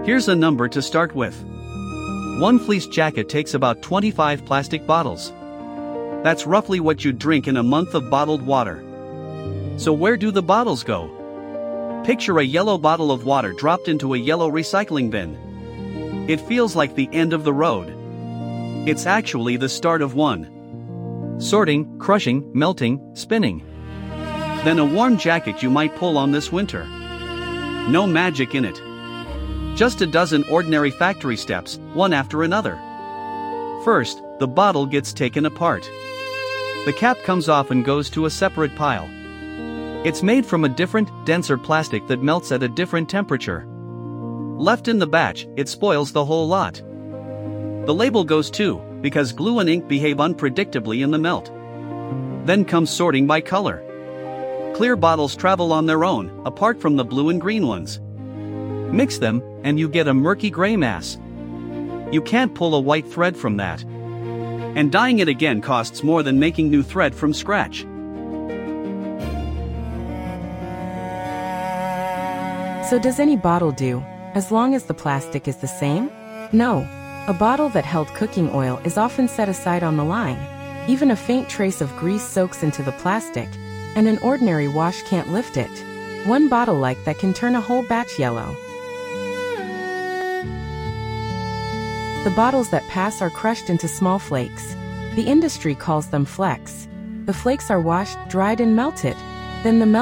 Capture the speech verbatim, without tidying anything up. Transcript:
Here's a number to start with. One fleece jacket takes about twenty-five plastic bottles. That's roughly what you'd drink in a month of bottled water. So where do the bottles go? Picture a yellow bottle of water dropped into a yellow recycling bin. It feels like the end of the road. It's actually the start of one. Sorting, crushing, melting, spinning. Then a warm jacket you might pull on this winter. No magic in it. Just a dozen ordinary factory steps, one after another. First, the bottle gets taken apart. The cap comes off and goes to a separate pile. It's made from a different, denser plastic that melts at a different temperature. Left in the batch, it spoils the whole lot. The label goes too, because glue and ink behave unpredictably in the melt. Then comes sorting by color. Clear bottles travel on their own, apart from the blue and green ones. Mix them, and you get a murky gray mass. You can't pull a white thread from that. And dyeing it again costs more than making new thread from scratch. So does any bottle do, as long as the plastic is the same? No. A bottle that held cooking oil is often set aside on the line. Even a faint trace of grease soaks into the plastic, and an ordinary wash can't lift it. One bottle like that can turn a whole batch yellow. The bottles that pass are crushed into small flakes. The industry calls them flecks. The flakes are washed, dried and melted. Then the melt